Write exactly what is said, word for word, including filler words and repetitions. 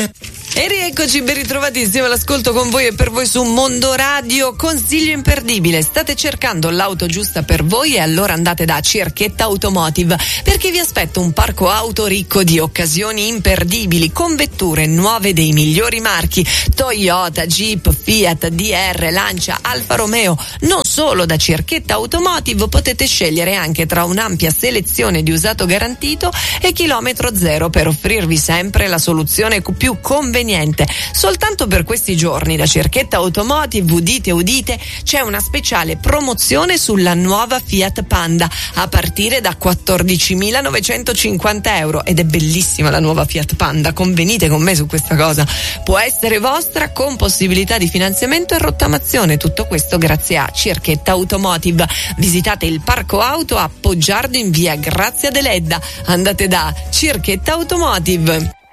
Salve. E rieccoci ben ritrovati insieme all'ascolto con voi e per voi su Mondo Radio. Consiglio imperdibile: state cercando l'auto giusta per voi e allora andate da Cerchetta Automotive, perché vi aspetta un parco auto ricco di occasioni imperdibili con vetture nuove dei migliori marchi Toyota, Jeep, Fiat, D R, Lancia, Alfa Romeo. Non solo, da Cerchetta Automotive potete scegliere anche tra un'ampia selezione di usato garantito e chilometro zero per offrirvi sempre la soluzione più conveniente. Soltanto per questi giorni da Cerchetta Automotive, udite udite, c'è una speciale promozione sulla nuova Fiat Panda a partire da quattordicimilanovecentocinquanta euro, ed è bellissima la nuova Fiat Panda, convenite con me su questa cosa. Può essere vostra con possibilità di finanziamento e rottamazione, tutto questo grazie a Cerchetta Automotive. Visitate il parco auto a Poggiardo in via Grazia Deledda, andate da Cerchetta Automotive.